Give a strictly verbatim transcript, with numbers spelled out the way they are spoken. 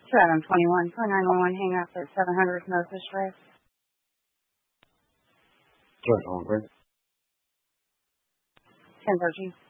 two Adam twenty-one for nine one one hang up at seven hundred Northwest Drive. Sorry, calling, Greg. ten thirteen.